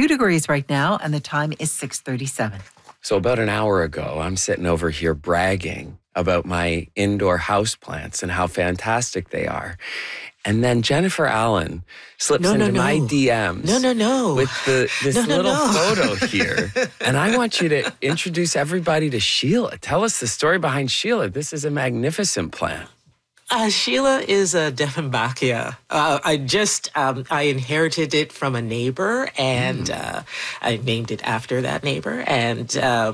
2 degrees right now, and the time is 6:37. So about an hour ago, I'm sitting over here bragging about my indoor houseplants and how fantastic they are. And then Jennifer Allen slips into my DMs with this little photo here. And I want you to introduce everybody to Sheila. Tell us the story behind Sheila. This is a magnificent plant. Sheila is a Dieffenbachia. I inherited it from a neighbor, and I named it after that neighbor. And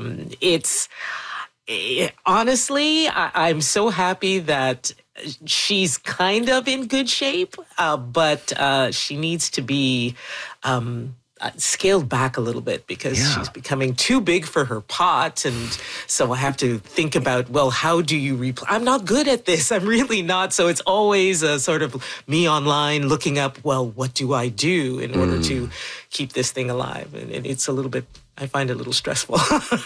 honestly, I'm so happy that she's kind of in good shape, but she needs to be scaled back a little bit because she's becoming too big for her pot. And so I have to think about, well, how do you I'm not good at this. I'm really not. So it's always a sort of me online looking up, well, what do I do in order to keep this thing alive? And it's a little bit, I find it a little stressful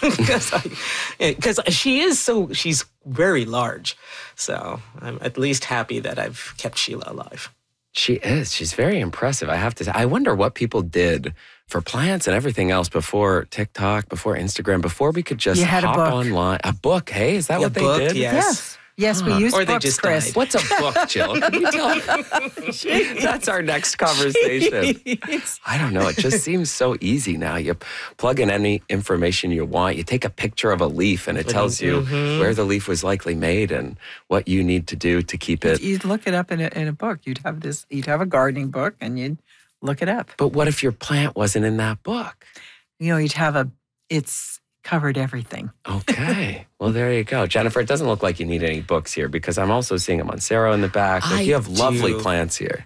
because she's very large. So I'm at least happy that I've kept Sheila alive. She is. She's very impressive, I have to say. I wonder what people did for plants and everything else before TikTok, before Instagram, before we could just hop online. A book, hey? Is that what they did? Yes, we used or books, they just Chris. died. What's a book, Jill? Can you tell me? That's our next conversation. I don't know. It just seems so easy now. You plug in any information you want. You take a picture of a leaf and it tells you where the leaf was likely made and what you need to do to keep it. You'd look it up in a book. You'd have a gardening book and you'd look it up. But what if your plant wasn't in that book? You'd have it's covered everything. Okay. Well, there you go. Jennifer, it doesn't look like you need any books here because I'm also seeing a Monstera in the back. You have lovely plants here.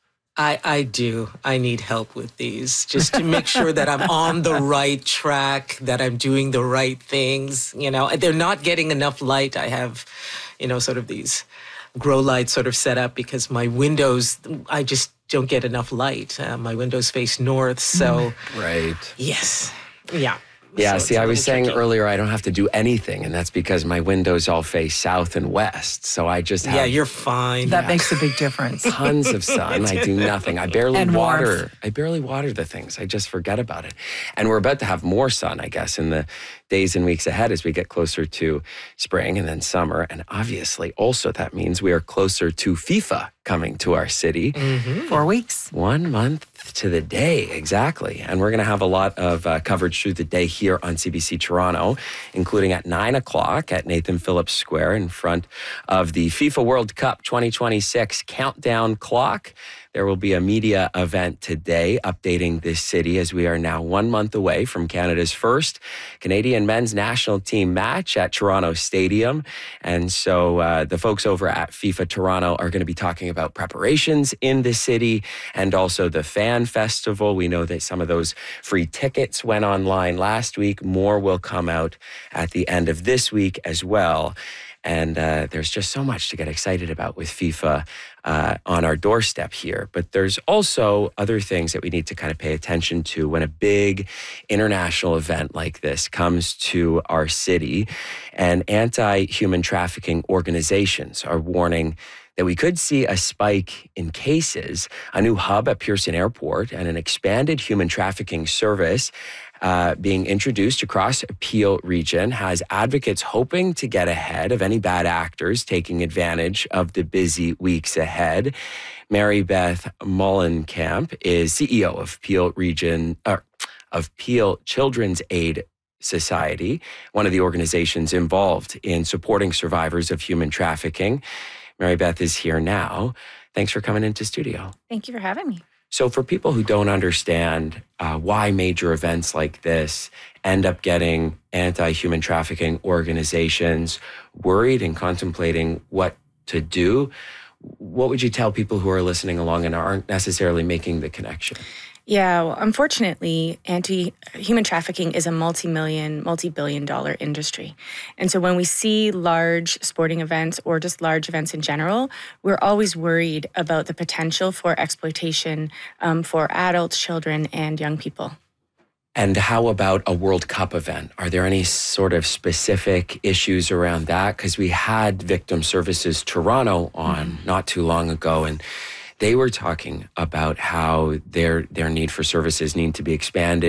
I do. I need help with these just to make sure that I'm on the right track, that I'm doing the right things. They're not getting enough light. I have, sort of these grow lights sort of set up because my windows, I just don't get enough light. My windows face north. So, right. Yes. Yeah. Yeah, So see, I was saying tricky. earlier I don't have to do anything, and that's because my windows all face south and west. So I just have you're fine. That makes a big difference. tons of sun. I do nothing. I barely And water. warmth. I barely water the things. I just forget about it. And we're about to have more sun, I guess, in the days and weeks ahead as we get closer to spring and then summer. And obviously, also that means we are closer to FIFA coming to our city. 4 weeks. 1 month to the day, exactly. And we're going to have a lot of coverage through the day here on CBC Toronto, including at 9 o'clock at Nathan Phillips Square in front of the FIFA World Cup 2026 countdown clock. There will be a media event today updating this city as we are now 1 month away from Canada's first Canadian men's national team match at Toronto Stadium. And so the folks over at FIFA Toronto are going to be talking about preparations in the city and also the fan festival. We know that some of those free tickets went online last week. More will come out at the end of this week as well. And there's just so much to get excited about with FIFA on our doorstep here. But there's also other things that we need to kind of pay attention to when a big international event like this comes to our city. And anti-human trafficking organizations are warning that we could see a spike in cases, a new hub at Pearson Airport, and an expanded human trafficking service being introduced across Peel region has advocates hoping to get ahead of any bad actors taking advantage of the busy weeks ahead. Mary Beth Mullenkamp is CEO of Peel region of Peel Children's Aid Society, one of the organizations involved in supporting survivors of human trafficking. Mary Beth is here now. Thanks for coming into studio. Thank you for having me. So for people who don't understand why major events like this end up getting anti-human trafficking organizations worried and contemplating what to do, what would you tell people who are listening along and aren't necessarily making the connection? Yeah, well, unfortunately, anti-human trafficking is a multi-billion dollar industry. And so when we see large sporting events or just large events in general, we're always worried about the potential for exploitation for adults, children, and young people. And how about a World Cup event? Are there any sort of specific issues around that? Because we had Victim Services Toronto on not too long ago, and they were talking about how their need for services need to be expanded.